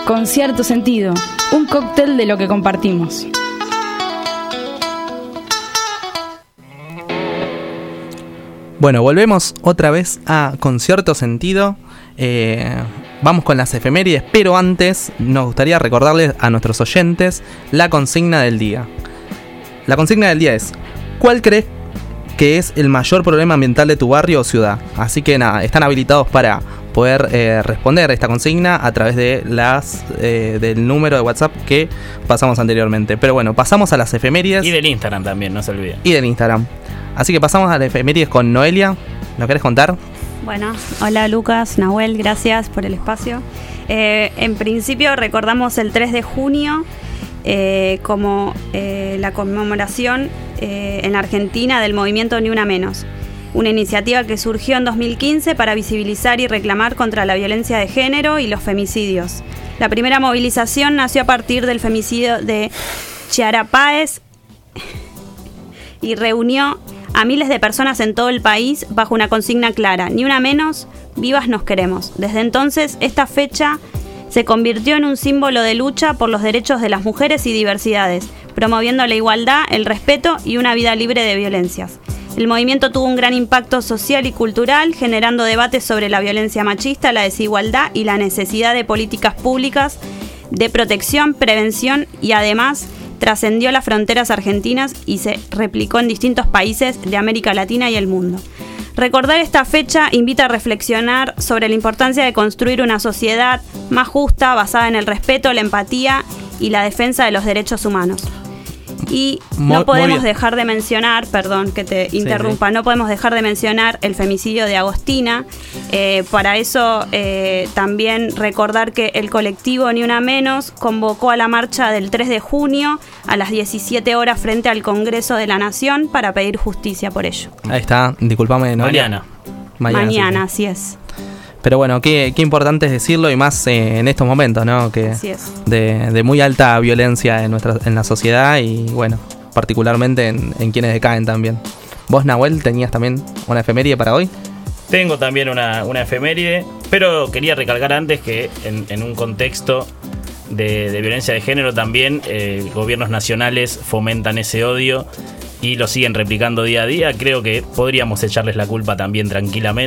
Con cierto sentido, un cóctel de lo que compartimos. Bueno, volvemos otra vez a Con cierto sentido. Vamos con las efemérides, pero antes nos gustaría recordarles a nuestros oyentes la consigna del día. La consigna del día es: ¿cuál crees que es el mayor problema ambiental de tu barrio o ciudad? Así que nada, están habilitados para poder responder esta consigna a través de del número de WhatsApp que pasamos anteriormente. Pero bueno, pasamos a las efemérides. Y del Instagram también, no se olviden. Y del Instagram. Así que pasamos a las efemérides con Noelia. ¿Nos querés contar? Bueno, hola Lucas, Nahuel, gracias por el espacio. En principio recordamos el 3 de junio como la conmemoración en la Argentina del movimiento Ni Una Menos. Una iniciativa que surgió en 2015 para visibilizar y reclamar contra la violencia de género y los femicidios. La primera movilización nació a partir del femicidio de Chiara Páez y reunió a miles de personas en todo el país bajo una consigna clara: ni una menos, vivas nos queremos. Desde entonces, esta fecha se convirtió en un símbolo de lucha por los derechos de las mujeres y diversidades, promoviendo la igualdad, el respeto y una vida libre de violencias. El movimiento tuvo un gran impacto social y cultural, generando debates sobre la violencia machista, la desigualdad y la necesidad de políticas públicas de protección, prevención y además trascendió las fronteras argentinas y se replicó en distintos países de América Latina y el mundo. Recordar esta fecha invita a reflexionar sobre la importancia de construir una sociedad más justa, basada en el respeto, la empatía y la defensa de los derechos humanos. Y no podemos dejar de mencionar, perdón que te interrumpa, no podemos dejar de mencionar el femicidio de Agostina. Para eso también recordar que el colectivo Ni Una Menos convocó a la marcha del 3 de junio a las 17 horas frente al Congreso de la Nación para pedir justicia por ello. Ahí está, discúlpame, ¿no? Mañana, así es. Pero bueno, qué importante es decirlo, y más en estos momentos, ¿no? Que así es. De muy alta violencia en la sociedad y bueno, particularmente en quienes decaen también. ¿Vos, Nahuel, tenías también una efeméride para hoy? Tengo también una efeméride, pero quería recalcar antes que en un contexto de violencia de género también gobiernos nacionales fomentan ese odio y lo siguen replicando día a día. Creo que podríamos echarles la culpa también tranquilamente.